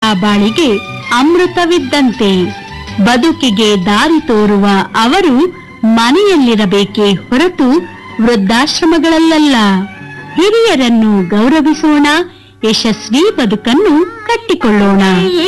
ಬಾಳಿಗೆ ಅಮೃತವಿದ್ದಂತೆ. ಬದುಕಿಗೆ ದಾರಿ ತೋರುವ ಅವರು ಮನೆಯಲ್ಲಿರಬೇಕೇ ಹೊರತು ವೃದ್ಧಾಶ್ರಮಗಳಲ್ಲ. ಹಿರಿಯರನ್ನು ಗೌರವಿಸೋಣ, ಯಶಸ್ವಿ ಬದುಕನ್ನು ಕಟ್ಟಿಕೊಳ್ಳೋಣ.